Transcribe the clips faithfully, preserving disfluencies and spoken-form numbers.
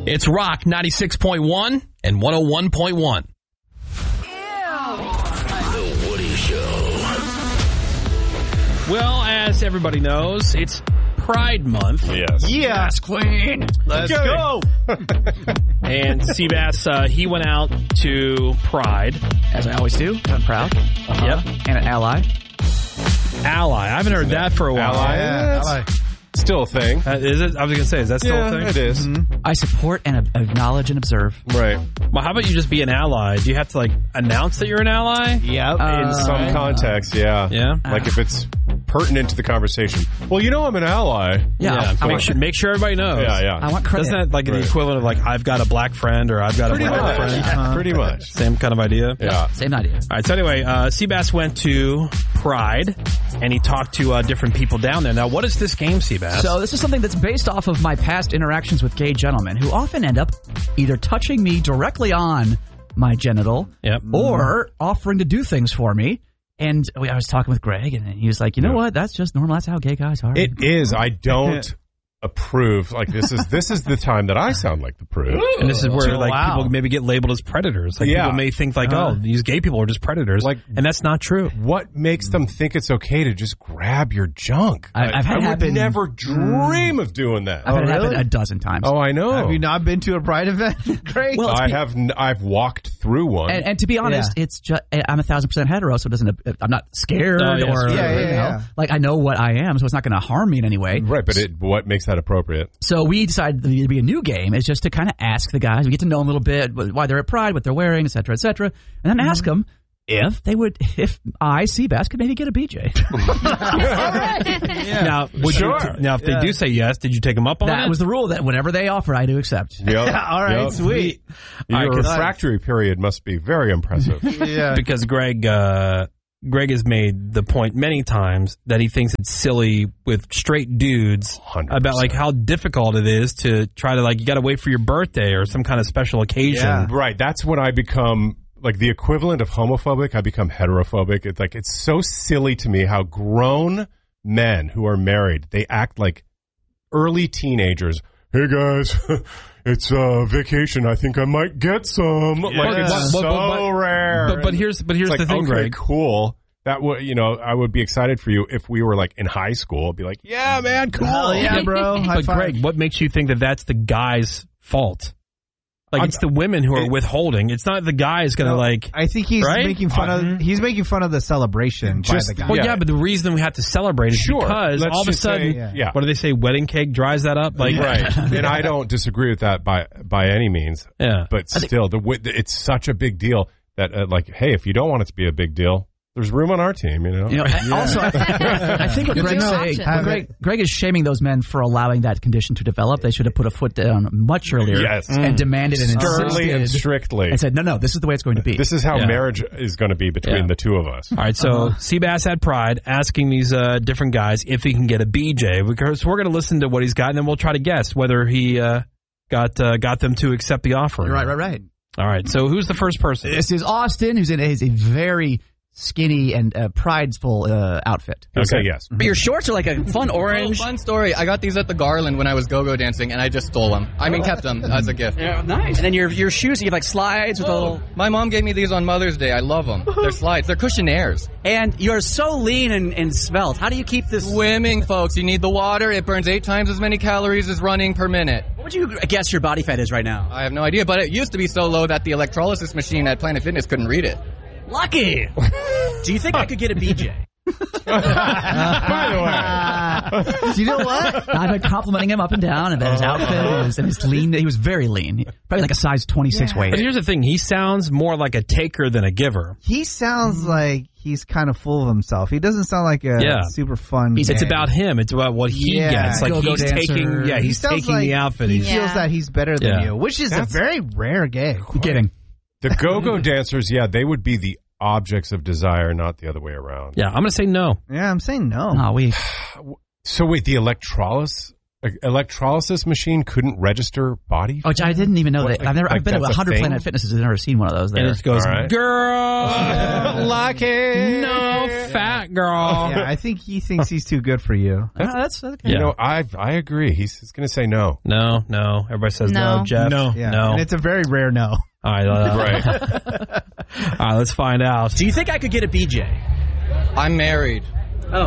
It's Rock ninety-six point one and one oh one point one. The Woody Show. Well, as everybody knows, it's Pride Month. Yes. Yes, Queen. Let's go. And Seabass, uh, he went out to Pride. As I always do. I'm proud. Uh-huh. Yep. And an ally. Ally. I haven't heard that for a while. Ally. Yeah, ally. Still a thing. Uh, is it? I was going to say, is that still Yeah, a thing? it is. Mm-hmm. I support and acknowledge and observe. Right. Well, how about you just be an ally? Do you have to, like, announce that you're an ally? Yep. In Uh, some context, yeah. Yeah? Like if it's pertinent to the conversation. Well, you know I'm an ally. Yeah. I make, want, sure, make sure everybody knows. Yeah, yeah. I want credit. Doesn't that like Right. the equivalent of like I've got a black friend or I've got Pretty a white much. friend? Uh-huh. Pretty much. Same kind of idea. Yeah. Same idea. All right. So anyway, uh, Seabass went to Pride and he talked to uh, different people down there. Now, what is this game, Seabass? So this is something that's based off of my past interactions with gay gentlemen who often end up either touching me directly on my genital Yep. or offering to do things for me. And we, I was talking with Greg, and he was like, you know Yeah. what? That's just normal. That's how gay guys are. It is. I don't approve. Like this is this is the time that I sound like the prude. And this is where like Wow. people maybe get labeled as predators. Like Yeah. people may think like, Uh-huh. oh, these gay people are just predators. Like- and that's not true. What makes them think it's okay to just grab your junk? I- I've had I it would happen- never dream of doing that. I've had it really? happen a dozen times. Oh, I know. Have you not been to a Pride event? Great. Well, it's I be- have. N- I've walked through one. And, and to be honest, it's just I'm a thousand percent hetero, so it doesn't. I'm not scared Oh, yes. or Yeah, yeah, you know, yeah. like I know what I am, so it's not going to harm me in any way. right, but it, what makes that appropriate? So we decided to be a new game is just to kind of ask the guys, we get to know them a little bit, why they're at Pride, what they're wearing, et cetera, et cetera, and then ask them if they would, if I, Seabass, could maybe get a B J. Now, would Sure. you t- now if Yeah. they do say yes, did you take them up on That it? was the rule that whenever they offer, I do accept. Yep. All right, Yep. sweet. Your All right, 'cause- refractory period must be very impressive. Yeah. because Greg uh, Greg has made the point many times that he thinks it's silly with straight dudes one hundred percent. about like how difficult it is to try to like you got to wait for your birthday or some kind of special occasion. Yeah. Right. That's when I become like the equivalent of homophobic. I become heterophobic. It's like it's so silly to me how grown men who are married, they act like early teenagers. Hey guys, it's uh, vacation. I think I might get some. Like it's But- so but- but- but- rare. But, but here's but here's It's the like, thing, okay, Greg. cool. That would, you know, I would be excited for you if we were like in high school. I'd be like, yeah, man, cool. Hell yeah, bro. High But five. Greg, what makes you think that that's the guy's fault? Like I'm- it's the women who are it- withholding. It's not the guy's going to No, like. I think he's Right? making fun of he's making fun of the celebration Just- by the guy. Well, yeah. yeah. but the reason we have to celebrate is Sure. because Let's all of a just say- sudden, Yeah. yeah. what do they say? Wedding cake dries that up. Like, Right. And I don't disagree with that by by any means. Yeah. But still, the wi- it's such a big deal that, uh, like, hey, if you don't want it to be a big deal, there's room on our team, you know? You know, and also, I, I think what Good Greg's to know. saying, Have Greg, Greg is shaming those men for allowing that condition to develop. They should have put a foot down much earlier Yes. and demanded and Sternly and insisted strictly. and said, no, no, this is the way it's going to be. This is how Yeah. marriage is going to be between Yeah. the two of us. All right, so Seabass had Pride asking these uh, different guys if he can get a B J. Because we're going to listen to what he's got, and then we'll try to guess whether he uh, got uh, got them to accept the offer. right, right, right. All right, so who's the first person? This is Austin, who's in a, a very skinny and uh, prideful uh, outfit. Okay, yes. But your shorts are like a fun orange. Oh, fun story. I got these at the Garland when I was go-go dancing, and I just stole them. I mean, kept them as a gift. Yeah, nice. And then your your shoes, you have like slides with a little. My mom gave me these on Mother's Day. I love them. They're slides. They're cushionaires. And you're so lean and, and svelte. How do you keep this? Swimming, folks. You need the water. It burns eight times as many calories as running per minute. What would you guess your body fat is right now? I have no idea, but it used to be so low that the electrolysis machine at Planet Fitness couldn't read it. Lucky. Do you think I could get a B J? By the way. Do you know what? I've been complimenting him up and down about his outfit and his, and his lean. He was very lean, probably like a size twenty-six Yeah. weight. But here's the thing: he sounds more like a taker than a giver. He sounds like he's kind of full of himself. He doesn't sound like a Yeah. super fun It's guy. about him. It's about what he Yeah. gets. Like Go-go he's dancer. taking, yeah, He he's sounds taking like the outfit. He He's, feels that he's better than Yeah. you, which is That's- a very rare gay. Kidding. The go-go dancers, yeah, they would be the objects of desire, not the other way around. yeah, I'm gonna say no. Yeah, I'm saying no. Oh, we. So wait, the electrolysis Like, electrolysis machine couldn't register body Which I didn't even know What, that. like- I've never. like I've been to that's a one hundred thing? Planet Fitnesses. I've never seen one of those there. And it goes, All right. girl, like it. no fat girl. Yeah, I think he thinks he's too good for you. Ah, that's okay. You Yeah. know, I I agree. He's, he's going to say no. No, no. Everybody says no. No. Jeff. No. Yeah, no. and it's a very rare no. All right, uh, Right. all right. Let's find out. Do you think I could get a B J? I'm married. Oh.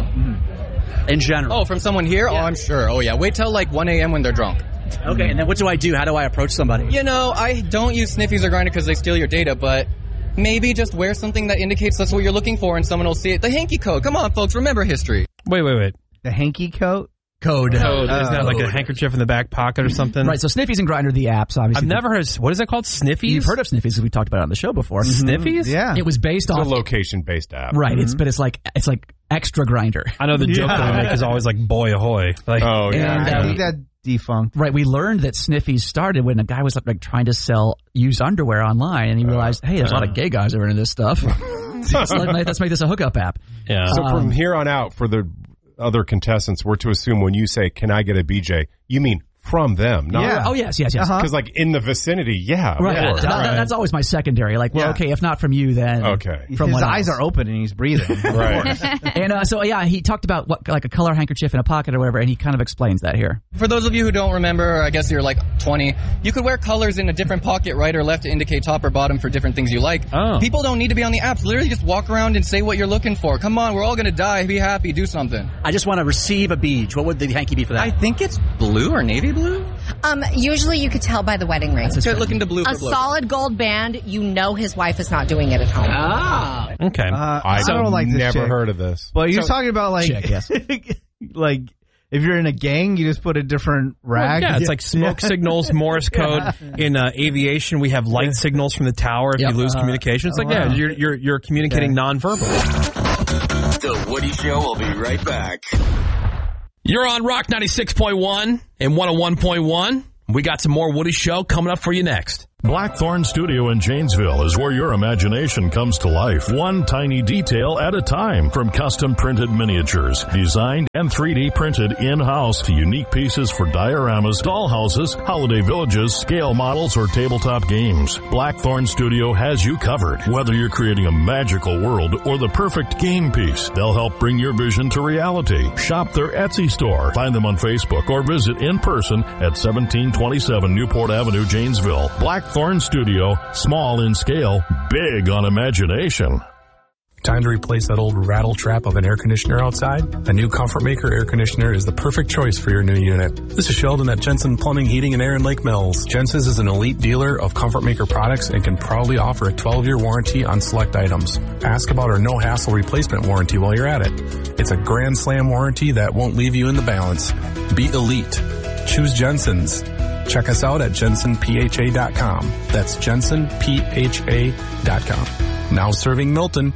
In general. Oh, from someone here? Oh, I'm sure. Oh, yeah. Wait till like one a.m. when they're drunk. Okay, and then what do I do? How do I approach somebody? You know, I don't use sniffies or grinder because they steal your data, but maybe just wear something that indicates that's what you're looking for and someone will see it. The hanky code. Come on, folks. Remember history. Wait, wait, wait. The hanky coat. Code. Code. Isn't that like a Code. handkerchief in the back pocket or something? Right. So Sniffies and Grindr, the apps, obviously. I've never heard of, what is that called? Sniffies? You've heard of Sniffies because we talked about it on the show before. Sniffies? Yeah. It was based It's a off. location-based app. Right. It's but it's like it's like extra Grinder. I know the joke Yeah. that we make is always like, boy ahoy. Like, Oh, yeah. And, I uh, think that defunct. Right, we learned that Sniffies started when a guy was like trying to sell used underwear online, and he realized, hey, there's a lot of gay guys that are into this stuff. So let's, let's make this a hookup app. yeah. So Um, from here on out, for the other contestants, we're to assume when you say, can I get a B J, you mean from them, not Yeah. Oh yes, yes, yes. Uh-huh. because like in the vicinity, yeah, of Right, course. That- that- that's always my secondary. Like, well, Yeah. okay, if not from you, then Okay. from His one eyes else. are open and he's breathing. Right. And uh, so yeah, he talked about what like a color handkerchief in a pocket or whatever, and he kind of explains that here. For those of you who don't remember, or I guess you're like twenty, you could wear colors in a different pocket, right or left, to indicate top or bottom for different things you like. Oh. People don't need to be on the apps. Literally just walk around and say what you're looking for. Come on, we're all going to die. Be happy. Do something. I just want to receive a beach. What would the hanky be for that? I think it's blue or navy blue. Um, usually you could tell by the wedding ring. Good look into blue A for blue. solid gold band, you know his wife is not doing it at home. ah. Okay. Uh, I, I don't like this never chick. heard of this. But you're talking about like, Chick, yes. like if you're in a gang, you just put a different rag. yeah, it's like smoke signals, Morse code. In uh, aviation, we have light signals from the tower if Yep. you lose Uh, communication. It's like, oh, wow. yeah, you're you're you're communicating nonverbal. The Woody Show will be right back. You're on Rock ninety-six point one and one oh one point one. We got some more Woody Show coming up for you next. Blackthorn Studio in Janesville is where your imagination comes to life, one tiny detail at a time. From custom printed miniatures, designed and three D printed in-house, to unique pieces for dioramas, dollhouses, holiday villages, scale models, or tabletop games. Blackthorn Studio has you covered. Whether you're creating a magical world or the perfect game piece, they'll help bring your vision to reality. Shop their Etsy store, find them on Facebook, or visit in person at seventeen twenty-seven Newport Avenue, Janesville. Blackthorn Studio, small in scale, big on imagination. Time to replace that old rattle trap of an air conditioner outside? A new Comfort Maker air conditioner is the perfect choice for your new unit. This is Sheldon at Jensen Plumbing, Heating, and Air in Lake Mills. Jensen's is an elite dealer of Comfort Maker products and can proudly offer a twelve-year warranty on select items. Ask about our no-hassle replacement warranty while you're at it. It's a grand slam warranty that won't leave you in the balance. Be elite. Choose Jensen's. Check us out at jensen p h a dot com. That's jensen p h a dot com. Now serving Milton.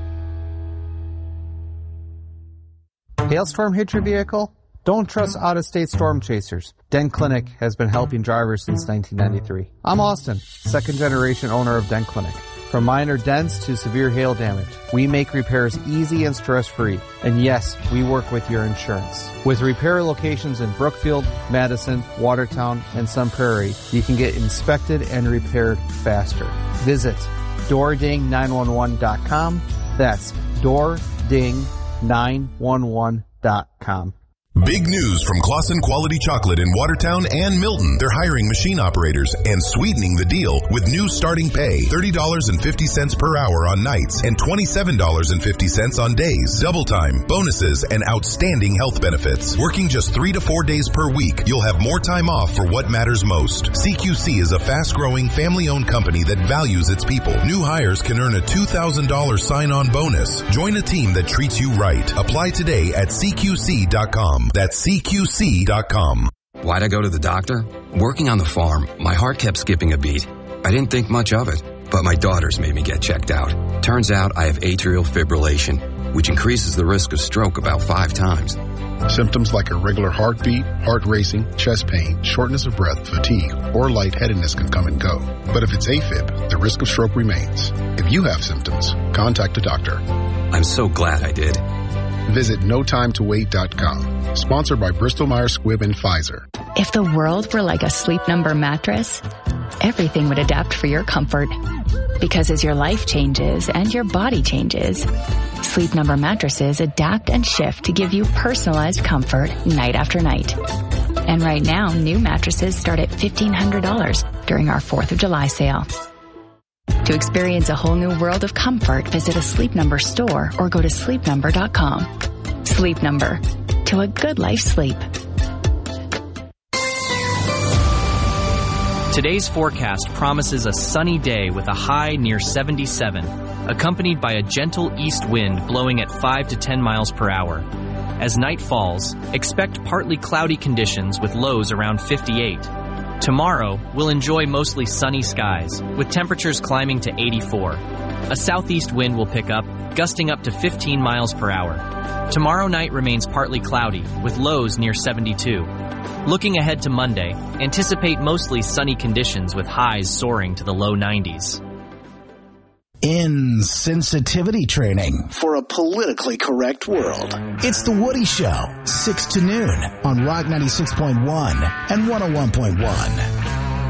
Hailstorm hit your vehicle? Don't trust out-of-state storm chasers. Dent Clinic has been helping drivers since nineteen ninety-three. I'm Austin, second-generation owner of Dent Clinic. From minor dents to severe hail damage, we make repairs easy and stress-free. And yes, we work with your insurance. With repair locations in Brookfield, Madison, Watertown, and Sun Prairie, you can get inspected and repaired faster. Visit door ding nine one one dot com. That's door ding nine one one dot com. Big news from Claussen Quality Chocolate in Watertown and Milton. They're hiring machine operators and sweetening the deal with new starting pay. thirty dollars and fifty cents per hour on nights and twenty-seven dollars and fifty cents on days. Double time, bonuses, and outstanding health benefits. Working just three to four days per week, you'll have more time off for what matters most. C Q C is a fast-growing, family-owned company that values its people. New hires can earn a two thousand dollars sign-on bonus. Join a team that treats you right. Apply today at C Q C dot com. That's C Q C dot com. Why'd I go to the doctor? Working on the farm, my heart kept skipping a beat. I didn't think much of it, but my daughters made me get checked out. Turns out I have atrial fibrillation, which increases the risk of stroke about five times. Symptoms like irregular heartbeat, heart racing, chest pain, shortness of breath, fatigue, or lightheadedness can come and go. But if it's AFib, the risk of stroke remains. If you have symptoms, contact a doctor. I'm so glad I did. Visit no time to wait dot com. Sponsored by Bristol-Myers Squibb and Pfizer. If the world were like a Sleep Number mattress, everything would adapt for your comfort. Because as your life changes and your body changes, Sleep Number mattresses adapt and shift to give you personalized comfort night after night. And right now, new mattresses start at fifteen hundred dollars during our fourth of July sale. To experience a whole new world of comfort, visit a Sleep Number store or go to sleep number dot com. Sleep Number. To a good life sleep. Today's forecast promises a sunny day with a high near seventy-seven, accompanied by a gentle east wind blowing at five to ten miles per hour. As night falls, expect partly cloudy conditions with lows around fifty-eight. Tomorrow, we'll enjoy mostly sunny skies, with temperatures climbing to eighty-four. A southeast wind will pick up, gusting up to fifteen miles per hour. Tomorrow night remains partly cloudy, with lows near seventy-two. Looking ahead to Monday, anticipate mostly sunny conditions with highs soaring to the low nineties. Insensitivity training for a politically correct world. It's The Woody Show, six to noon on Rock ninety-six point one and one oh one point one.